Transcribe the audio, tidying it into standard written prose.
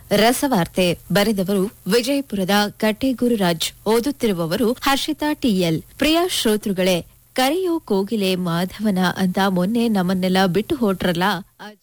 ರಸವಾರ್ತೆ ಬರೆದವರು ವಿಜಯಪುರದ ಕಟ್ಟೆಗುರುರಾಜ್. ಓದುತ್ತಿರುವವರು ಹರ್ಷಿತಾ ಟಿಎಲ್. ಪ್ರಿಯ ಶ್ರೋತೃಗಳೇ, ಕರೆಯೋ ಕೋಗಿಲೆ ಮಾಧವನ ಅಂತ ಮೊನ್ನೆ ನಮ್ಮನ್ನೆಲ್ಲ ಬಿಟ್ಟು ಹೊರಟ್ರಲ್ಲ.